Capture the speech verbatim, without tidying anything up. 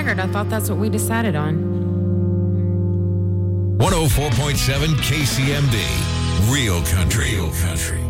record. I thought that's what we decided on. one oh four point seven K C M D. Real country. Real country.